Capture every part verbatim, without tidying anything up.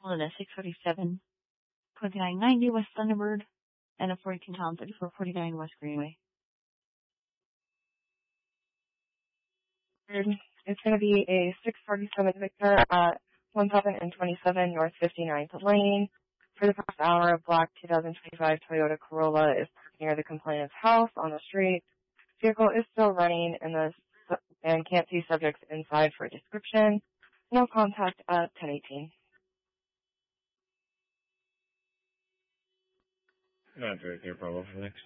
Florida six forty-seven, twenty-nine ninety West Thunderbird, and a forty-two pound thirty-four forty-nine West Greenway. It's going to be a six forty-seven Victor at one thousand twenty-seven North fifty-ninth Lane. For the past hour, a black two thousand twenty-five Toyota Corolla is parked near the complainant's house on the street. Vehicle is still running and the and can't see subjects inside for a description. No contact at ten eighteen. Not very clear, Pablo, for next.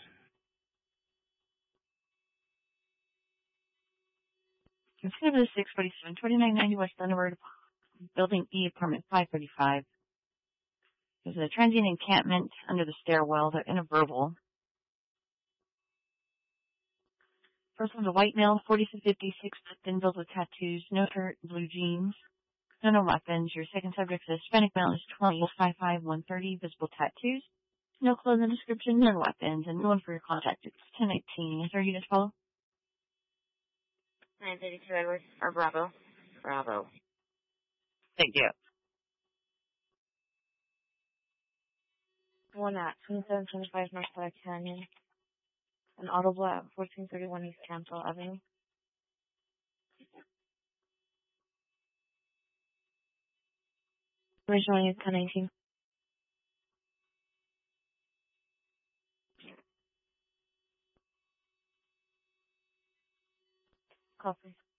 It's going to be six forty-seven, twenty-nine ninety West Thunderbird, Building E, Apartment five thirty-five. There's a transient encampment under the stairwell. They're in a verbal. First one's a white male, forty to fifty-six, thin built with tattoos, no shirt, blue jeans, no, no weapons. Your second subject is a Hispanic male, is twenty, five five, one thirty, visible tattoos, no clothing description, no weapons, and no one for your contact. It's ten eighteen. Is there you guys follow? nine thirty-two Edward, or Bravo. Bravo. Thank you. One at twenty-seven twenty-five North Black Canyon. An audible at fourteen thirty-one East Campbell Avenue. Originally is ten nineteen. Call please.